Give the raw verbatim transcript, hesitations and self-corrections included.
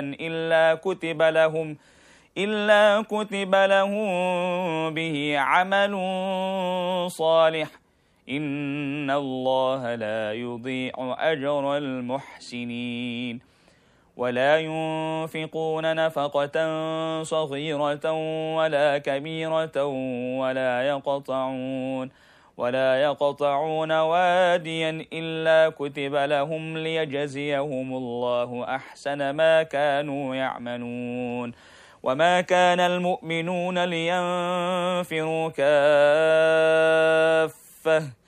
إلا كتب لهم إلا كتب لهم به عمل صالح إن الله لا يضيع أجر المحسنين ولا ينفقون نفقة صغيرة ولا كبيرة ولا يقطعون ولا يقطعون واديا إلا كتب لهم ليجزيهم الله أحسن ما كانوا يعملون وما كان المؤمنون لينفروا كافة